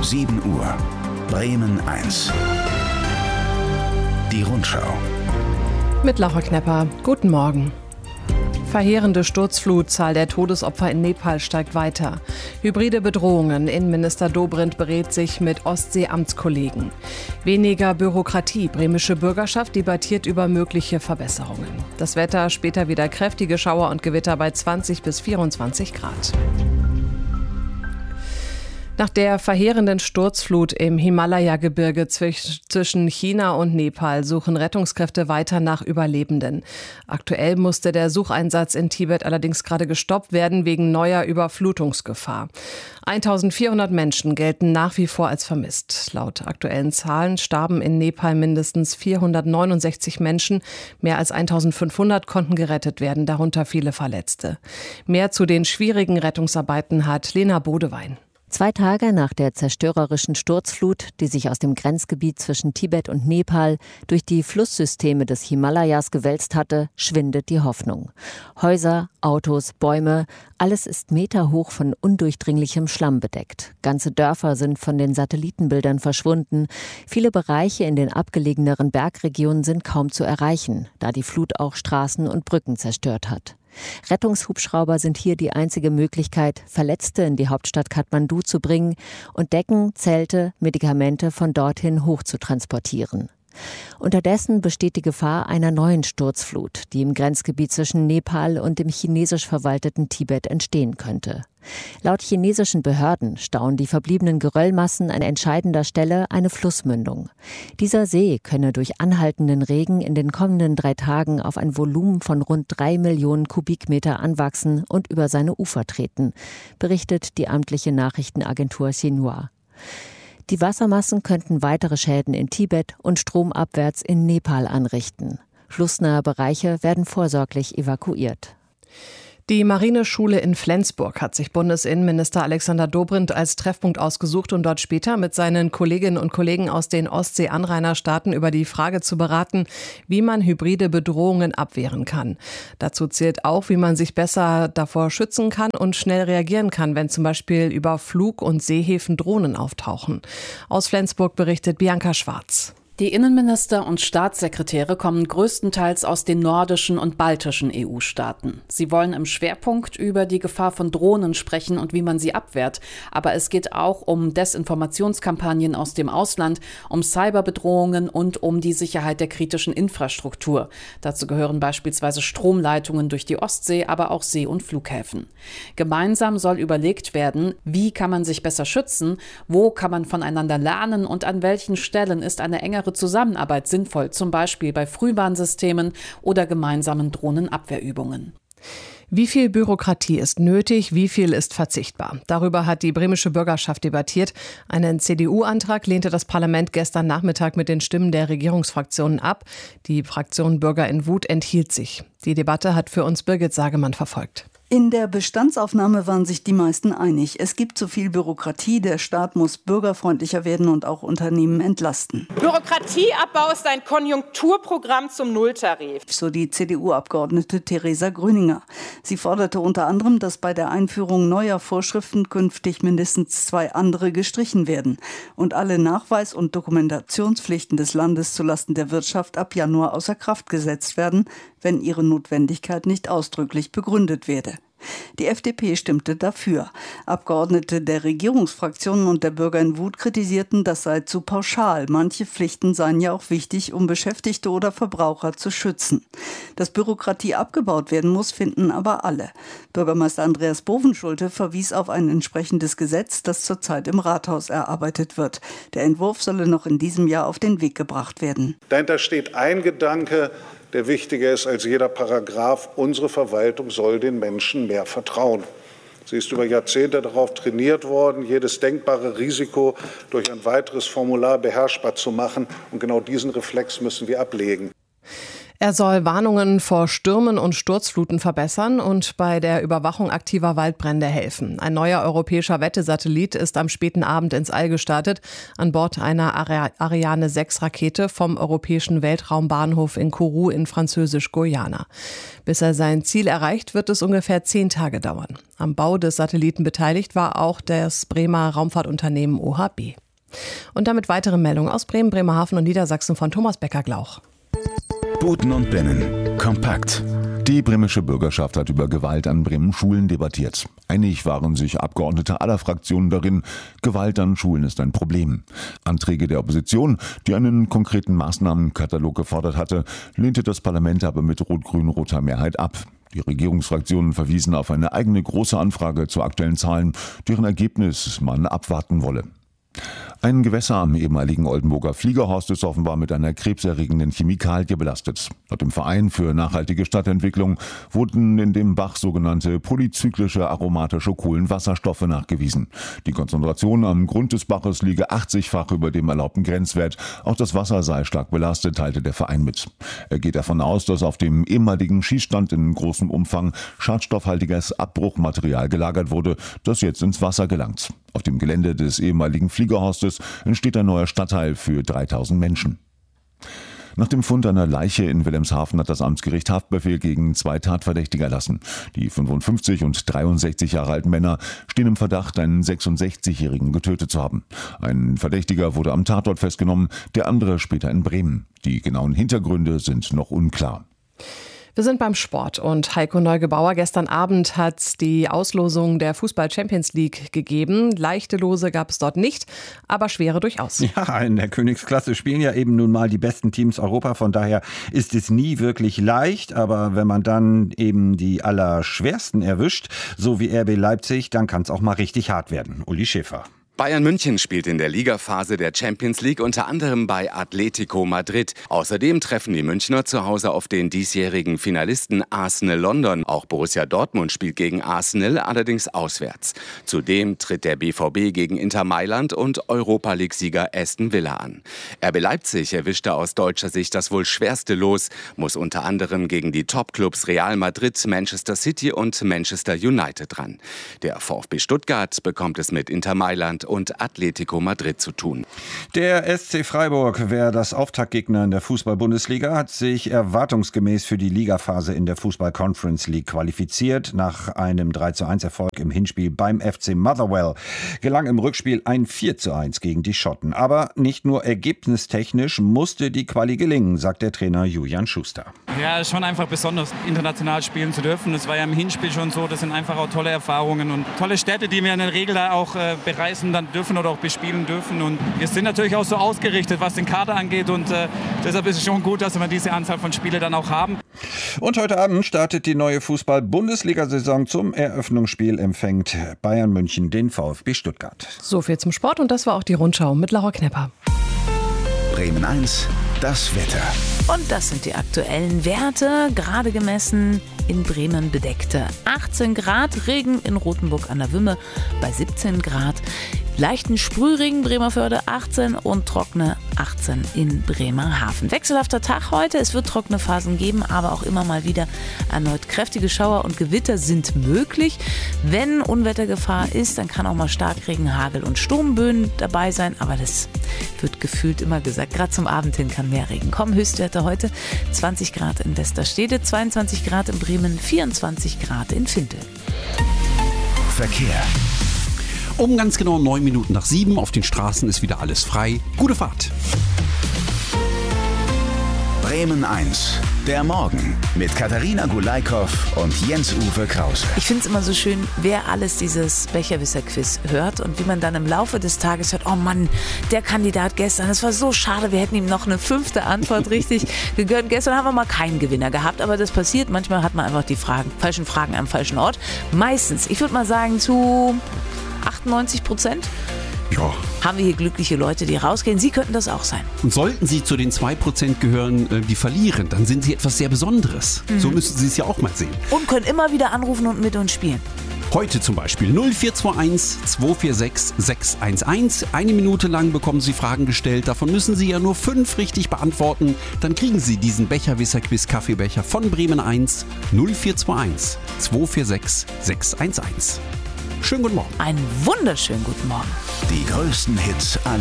7 Uhr. Bremen 1. Die Rundschau. Mit Laura Knepper. Guten Morgen. Verheerende Sturzflut, Zahl der Todesopfer in Nepal steigt weiter. Hybride Bedrohungen, Innenminister Dobrindt berät sich mit Ostsee-Amtskollegen. Weniger Bürokratie, bremische Bürgerschaft debattiert über mögliche Verbesserungen. Das Wetter, später wieder kräftige Schauer und Gewitter bei 20 bis 24 Grad. Nach der verheerenden Sturzflut im Himalaya-Gebirge zwischen China und Nepal suchen Rettungskräfte weiter nach Überlebenden. Aktuell musste der Sucheinsatz in Tibet allerdings gerade gestoppt werden wegen neuer Überflutungsgefahr. 1400 Menschen gelten nach wie vor als vermisst. Laut aktuellen Zahlen starben in Nepal mindestens 469 Menschen. Mehr als 1500 konnten gerettet werden, darunter viele Verletzte. Mehr zu den schwierigen Rettungsarbeiten hat Lena Bodewein. 2 Tage nach der zerstörerischen Sturzflut, die sich aus dem Grenzgebiet zwischen Tibet und Nepal durch die Flusssysteme des Himalayas gewälzt hatte, schwindet die Hoffnung. Häuser, Autos, Bäume, alles ist meterhoch von undurchdringlichem Schlamm bedeckt. Ganze Dörfer sind von den Satellitenbildern verschwunden. Viele Bereiche in den abgelegeneren Bergregionen sind kaum zu erreichen, da die Flut auch Straßen und Brücken zerstört hat. Rettungshubschrauber sind hier die einzige Möglichkeit, Verletzte in die Hauptstadt Kathmandu zu bringen und Decken, Zelte, Medikamente von dorthin hoch zu transportieren. Unterdessen besteht die Gefahr einer neuen Sturzflut, die im Grenzgebiet zwischen Nepal und dem chinesisch verwalteten Tibet entstehen könnte. Laut chinesischen Behörden stauen die verbliebenen Geröllmassen an entscheidender Stelle eine Flussmündung. Dieser See könne durch anhaltenden Regen in den kommenden 3 Tagen auf ein Volumen von rund 3 Millionen Kubikmeter anwachsen und über seine Ufer treten, berichtet die amtliche Nachrichtenagentur Xinhua. Die Wassermassen könnten weitere Schäden in Tibet und stromabwärts in Nepal anrichten. Flussnahe Bereiche werden vorsorglich evakuiert. Die Marineschule in Flensburg hat sich Bundesinnenminister Alexander Dobrindt als Treffpunkt ausgesucht, um dort später mit seinen Kolleginnen und Kollegen aus den Ostsee-Anrainerstaaten über die Frage zu beraten, wie man hybride Bedrohungen abwehren kann. Dazu zählt auch, wie man sich besser davor schützen kann und schnell reagieren kann, wenn zum Beispiel über Flug- und Seehäfen Drohnen auftauchen. Aus Flensburg berichtet Bianca Schwarz. Die Innenminister und Staatssekretäre kommen größtenteils aus den nordischen und baltischen EU-Staaten. Sie wollen im Schwerpunkt über die Gefahr von Drohnen sprechen und wie man sie abwehrt. Aber es geht auch um Desinformationskampagnen aus dem Ausland, um Cyberbedrohungen und um die Sicherheit der kritischen Infrastruktur. Dazu gehören beispielsweise Stromleitungen durch die Ostsee, aber auch See- und Flughäfen. Gemeinsam soll überlegt werden, wie kann man sich besser schützen, wo kann man voneinander lernen und an welchen Stellen ist eine engere Zusammenarbeit sinnvoll, zum Beispiel bei Frühwarnsystemen oder gemeinsamen Drohnenabwehrübungen. Wie viel Bürokratie ist nötig, wie viel ist verzichtbar? Darüber hat die bremische Bürgerschaft debattiert. Einen CDU-Antrag lehnte das Parlament gestern Nachmittag mit den Stimmen der Regierungsfraktionen ab. Die Fraktion Bürger in Wut enthielt sich. Die Debatte hat für uns Birgit Sagemann verfolgt. In der Bestandsaufnahme waren sich die meisten einig. Es gibt zu viel Bürokratie, der Staat muss bürgerfreundlicher werden und auch Unternehmen entlasten. Bürokratieabbau ist ein Konjunkturprogramm zum Nulltarif. So die CDU-Abgeordnete Theresa Gröninger. Sie forderte unter anderem, dass bei der Einführung neuer Vorschriften künftig mindestens 2 andere gestrichen werden und alle Nachweis- und Dokumentationspflichten des Landes zulasten der Wirtschaft ab Januar außer Kraft gesetzt werden, wenn ihre Notwendigkeit nicht ausdrücklich begründet werde. Die FDP stimmte dafür. Abgeordnete der Regierungsfraktionen und der Bürger in Wut kritisierten, das sei zu pauschal. Manche Pflichten seien ja auch wichtig, um Beschäftigte oder Verbraucher zu schützen. Dass Bürokratie abgebaut werden muss, finden aber alle. Bürgermeister Andreas Bovenschulte verwies auf ein entsprechendes Gesetz, das zurzeit im Rathaus erarbeitet wird. Der Entwurf solle noch in diesem Jahr auf den Weg gebracht werden. Dahinter steht ein Gedanke, der wichtiger ist als jeder Paragraph. Unsere Verwaltung soll den Menschen mehr vertrauen. Sie ist über Jahrzehnte darauf trainiert worden, jedes denkbare Risiko durch ein weiteres Formular beherrschbar zu machen. Und genau diesen Reflex müssen wir ablegen. Er soll Warnungen vor Stürmen und Sturzfluten verbessern und bei der Überwachung aktiver Waldbrände helfen. Ein neuer europäischer Wettesatellit ist am späten Abend ins All gestartet, an Bord einer Ariane 6 Rakete vom Europäischen Weltraumbahnhof in Kourou in Französisch-Guyana. Bis er sein Ziel erreicht, wird es ungefähr 10 Tage dauern. Am Bau des Satelliten beteiligt war auch das Bremer Raumfahrtunternehmen OHB. Und damit weitere Meldungen aus Bremen, Bremerhaven und Niedersachsen von Thomas Becker-Glauch. Buten und Binnen. Kompakt. Die bremische Bürgerschaft hat über Gewalt an Bremen Schulen debattiert. Einig waren sich Abgeordnete aller Fraktionen darin, Gewalt an Schulen ist ein Problem. Anträge der Opposition, die einen konkreten Maßnahmenkatalog gefordert hatte, lehnte das Parlament aber mit rot-grün-roter Mehrheit ab. Die Regierungsfraktionen verwiesen auf eine eigene große Anfrage zu aktuellen Zahlen, deren Ergebnis man abwarten wolle. Ein Gewässer am ehemaligen Oldenburger Fliegerhorst ist offenbar mit einer krebserregenden Chemikalie belastet. Laut dem Verein für nachhaltige Stadtentwicklung wurden in dem Bach sogenannte polyzyklische aromatische Kohlenwasserstoffe nachgewiesen. Die Konzentration am Grund des Baches liege 80-fach über dem erlaubten Grenzwert. Auch das Wasser sei stark belastet, teilte der Verein mit. Er geht davon aus, dass auf dem ehemaligen Schießstand in großem Umfang schadstoffhaltiges Abbruchmaterial gelagert wurde, das jetzt ins Wasser gelangt. Auf dem Gelände des ehemaligen Fliegerhorstes entsteht ein neuer Stadtteil für 3000 Menschen. Nach dem Fund einer Leiche in Wilhelmshaven hat das Amtsgericht Haftbefehl gegen 2 Tatverdächtige erlassen. Die 55 und 63 Jahre alten Männer stehen im Verdacht, einen 66-Jährigen getötet zu haben. Ein Verdächtiger wurde am Tatort festgenommen, der andere später in Bremen. Die genauen Hintergründe sind noch unklar. Wir sind beim Sport und Heiko Neugebauer. Gestern Abend hat es die Auslosung der Fußball-Champions League gegeben. Leichte Lose gab es dort nicht, aber schwere durchaus. Ja, in der Königsklasse spielen ja eben nun mal die besten Teams Europa. Von daher ist es nie wirklich leicht. Aber wenn man dann eben die Allerschwersten erwischt, so wie RB Leipzig, dann kann es auch mal richtig hart werden. Uli Schäfer. Bayern München spielt in der Ligaphase der Champions League unter anderem bei Atletico Madrid. Außerdem treffen die Münchner zu Hause auf den diesjährigen Finalisten Arsenal London. Auch Borussia Dortmund spielt gegen Arsenal, allerdings auswärts. Zudem tritt der BVB gegen Inter Mailand und Europa-League-Sieger Aston Villa an. RB Leipzig erwischte aus deutscher Sicht das wohl schwerste Los, muss unter anderem gegen die Top-Clubs Real Madrid, Manchester City und Manchester United ran. Der VfB Stuttgart bekommt es mit Inter Mailand und Atletico Madrid zu tun. Der SC Freiburg, wer das Auftaktgegner in der Fußball-Bundesliga, hat sich erwartungsgemäß für die Ligaphase in der Fußball-Conference League qualifiziert. Nach einem 3:1-Erfolg im Hinspiel beim FC Motherwell gelang im Rückspiel ein 4:1 gegen die Schotten. Aber nicht nur ergebnistechnisch musste die Quali gelingen, sagt der Trainer Julian Schuster. Ja, es ist schon einfach besonders, international spielen zu dürfen. Das war ja im Hinspiel schon so. Das sind einfach auch tolle Erfahrungen und tolle Städte, die wir in der Regel da auch bereisen dann dürfen oder auch bespielen dürfen. Und wir sind natürlich auch so ausgerichtet, was den Kader angeht. Und deshalb ist es schon gut, dass wir diese Anzahl von Spielen dann auch haben. Und heute Abend startet die neue Fußball-Bundesliga-Saison. Zum Eröffnungsspiel empfängt Bayern München den VfB Stuttgart. So viel zum Sport und das war auch die Rundschau mit Laura Knepper. Bremen 1, das Wetter. Und das sind die aktuellen Werte, gerade gemessen in Bremen bedeckte 18 Grad, Regen in Rothenburg an der Wümme bei 17 Grad, leichten Sprühregen Bremerförde 18 und trockene 18 in Bremerhaven. Wechselhafter Tag heute, es wird trockene Phasen geben, aber auch immer mal wieder erneut kräftige Schauer und Gewitter sind möglich. Wenn Unwettergefahr ist, dann kann auch mal Starkregen, Hagel und Sturmböen dabei sein, aber das wird gefühlt immer gesagt. Gerade zum Abend hin kann mehr Regen kommen. Höchstwerte heute 20 Grad in Westerstede, 22 Grad in Bremen, 24 Grad in Vintel. Verkehr. Um ganz genau 9 Minuten nach 7 auf den Straßen ist wieder alles frei. Gute Fahrt. Bremen 1, der Morgen mit Katharina Gulaikow und Jens-Uwe Krause. Ich finde es immer so schön, wer alles dieses Becherwisser-Quiz hört und wie man dann im Laufe des Tages hört, oh Mann, der Kandidat gestern, das war so schade, wir hätten ihm noch eine 5. Antwort richtig gegönnt. Gestern haben wir mal keinen Gewinner gehabt, aber das passiert. Manchmal hat man einfach die falschen Fragen am falschen Ort. Meistens, ich würde mal sagen zu 98%. Ja. Haben wir hier glückliche Leute, die rausgehen. Sie könnten das auch sein. Und sollten Sie zu den 2% gehören, die verlieren, dann sind Sie etwas sehr Besonderes. So müssen Sie es ja auch mal sehen. Und können immer wieder anrufen und mit uns spielen. Heute zum Beispiel 0421 246 611. Eine Minute lang bekommen Sie Fragen gestellt. Davon müssen Sie ja nur 5 richtig beantworten. Dann kriegen Sie diesen Becherwisser-Quiz Kaffeebecher von Bremen 1 0421 246 611. Schönen guten Morgen. Einen wunderschönen guten Morgen. Die größten Hits aller